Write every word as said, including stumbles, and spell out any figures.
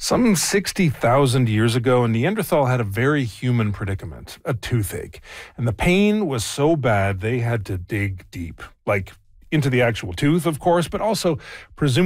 Some sixty thousand years ago, a Neanderthal had a very human predicament, a toothache. And the pain was so bad they had to dig deep, like into the actual tooth, of course, but also presumably